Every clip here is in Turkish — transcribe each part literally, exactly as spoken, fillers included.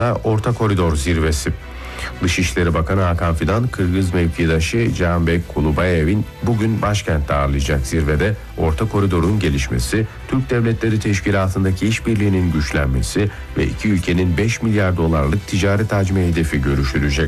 Orta Koridor Zirvesi. Dışişleri Bakanı Hakan Fidan, Kırgız mevkidaşı Canbek Kulubayev'in bugün başkentte ağırlayacak zirvede Orta Koridor'un gelişmesi, Türk Devletleri Teşkilatı'ndaki işbirliğinin güçlenmesi ve iki ülkenin beş milyar dolarlık ticaret hacmi hedefi görüşülecek.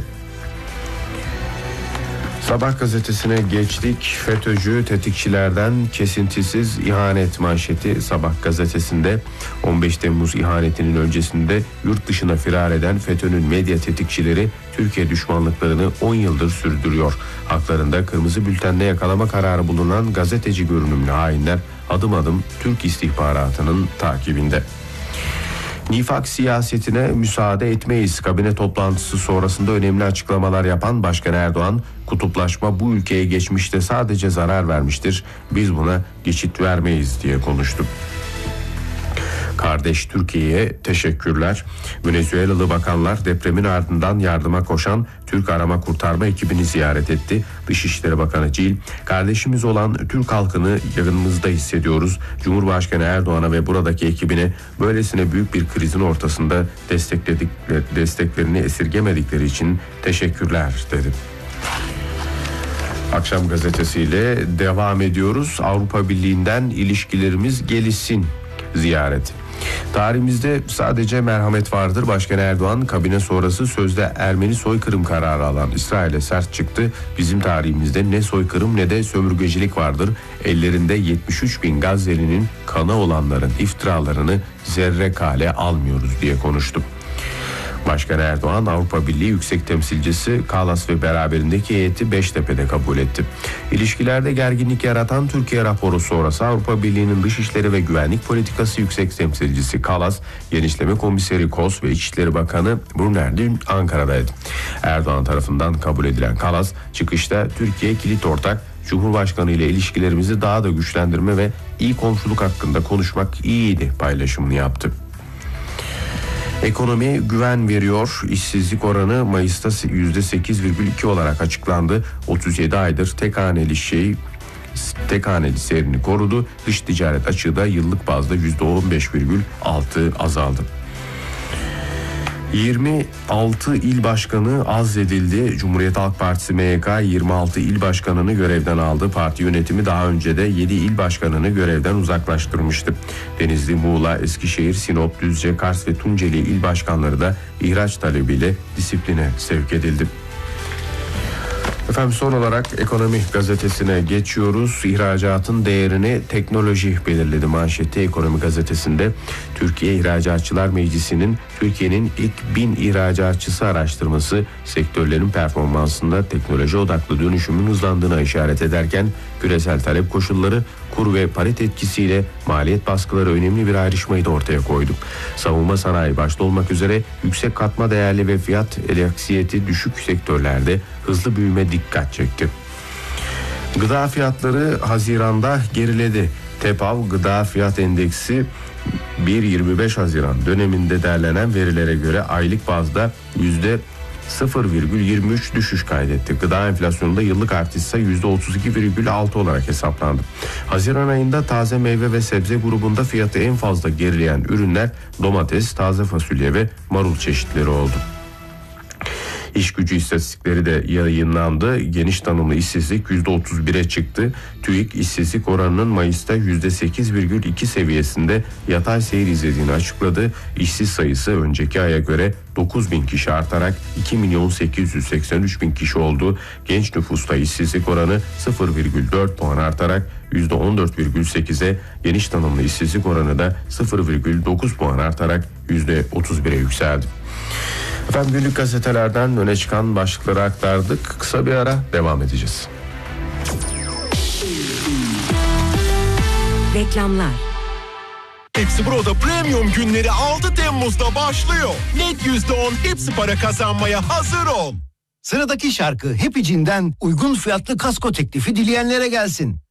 Sabah gazetesine geçtik. FETÖ'cü tetikçilerden kesintisiz ihanet manşeti Sabah gazetesinde. on beş Temmuz ihanetinin öncesinde yurt dışına firar eden FETÖ'nün medya tetikçileri Türkiye düşmanlıklarını on yıldır sürdürüyor. Haklarında kırmızı bültenle yakalama kararı bulunan gazeteci görünümlü hainler adım adım Türk istihbaratının takibinde. Nifak siyasetine müsaade etmeyiz. Kabine toplantısı sonrasında önemli açıklamalar yapan Başkan Erdoğan, kutuplaşma bu ülkeye geçmişte sadece zarar vermiştir. Biz buna geçit vermeyiz diye konuştu. Kardeş Türkiye'ye teşekkürler. Venezuelalı bakanlar depremin ardından yardıma koşan Türk arama kurtarma ekibini ziyaret etti. Dışişleri Bakanı Cil, kardeşimiz olan Türk halkını yanımızda hissediyoruz. Cumhurbaşkanı Erdoğan'a ve buradaki ekibine böylesine büyük bir krizin ortasında destekledik, desteklerini esirgemedikleri için teşekkürler dedi. Akşam gazetesiyle devam ediyoruz. Avrupa Birliği'nden ilişkilerimiz gelişsin ziyareti. Tarihimizde sadece merhamet vardır. Başkan Erdoğan kabine sonrası sözde Ermeni soykırım kararı alan İsrail'e sert çıktı. Bizim tarihimizde ne soykırım ne de sömürgecilik vardır. Ellerinde yetmiş üç bin Gazze'linin kanı olanların iftiralarını zerre kale almıyoruz diye konuştu. Başkan Erdoğan Avrupa Birliği Yüksek Temsilcisi Kallas ve beraberindeki heyeti Beştepe'de kabul etti. İlişkilerde gerginlik yaratan Türkiye raporu sonrası Avrupa Birliği'nin Dışişleri ve Güvenlik Politikası Yüksek Temsilcisi Kallas, Genişleme Komiseri Kos ve İçişleri Bakanı Brunner dün Ankara'daydı. Erdoğan tarafından kabul edilen Kallas, çıkışta Türkiye kilit ortak, Cumhurbaşkanı ile ilişkilerimizi daha da güçlendirme ve iyi komşuluk hakkında konuşmak iyiydi paylaşımını yaptı. Ekonomiye güven veriyor. İşsizlik oranı Mayıs'ta yüzde sekiz virgül iki olarak açıklandı. otuz yedi aydır tek haneli şey tek haneli seyrini korudu. Dış ticaret açığı da yıllık bazda yüzde on beş virgül altı azaldı. yirmi altı il başkanı azledildi. Cumhuriyet Halk Partisi M Y K yirmi altı il başkanını görevden aldı. Parti yönetimi daha önce de yedi il başkanını görevden uzaklaştırmıştı. Denizli, Muğla, Eskişehir, Sinop, Düzce, Kars ve Tunceli il başkanları da ihraç talebiyle disipline sevk edildi. Efendim son olarak Ekonomi Gazetesi'ne geçiyoruz. İhracatın değerini teknoloji belirledi manşeti Ekonomi Gazetesi'nde. Türkiye İhracatçılar Meclisi'nin Türkiye'nin ilk bin ihracatçısı araştırması sektörlerin performansında teknoloji odaklı dönüşümün hızlandığına işaret ederken küresel talep koşulları, kur ve parite etkisiyle maliyet baskıları önemli bir ayrışmayı da ortaya koydu. Savunma sanayi başta olmak üzere yüksek katma değerli ve fiyat elaksiyeti düşük sektörlerde hızlı büyüme dikkat çekti. Gıda fiyatları Haziran'da geriledi. TEPAV Gıda Fiyat Endeksi bir virgül yirmi beş Haziran döneminde derlenen verilere göre aylık bazda yüzde sıfır virgül yirmi üç düşüş kaydetti. Gıda enflasyonunda yıllık artışsa yüzde otuz iki virgül altı olarak hesaplandı. Haziran ayında taze meyve ve sebze grubunda fiyatı en fazla gerileyen ürünler domates, taze fasulye ve marul çeşitleri oldu. İş gücü istatistikleri de yayınlandı. Geniş tanımlı işsizlik yüzde otuz bire çıktı. TÜİK işsizlik oranının Mayıs'ta yüzde sekiz virgül iki seviyesinde yatay seyir izlediğini açıkladı. İşsiz sayısı önceki aya göre dokuz bin kişi artarak iki milyon sekiz yüz seksen üç bin kişi oldu. Genç nüfusta işsizlik oranı sıfır virgül dört puan artarak yüzde on dört virgül sekize, geniş tanımlı işsizlik oranı da sıfır virgül dokuz puan artarak yüzde otuz bire yükseldi. Efendim günlük gazetelerden öne çıkan başlıkları aktardık. Kısa bir ara devam edeceğiz. Reklamlar. Hepsi Burada Premium günleri altı Temmuz'da başlıyor. Net yüzde on hepsi para kazanmaya hazır ol. Sıradaki şarkı Happy Jean'den uygun fiyatlı kasko teklifi dileyenlere gelsin.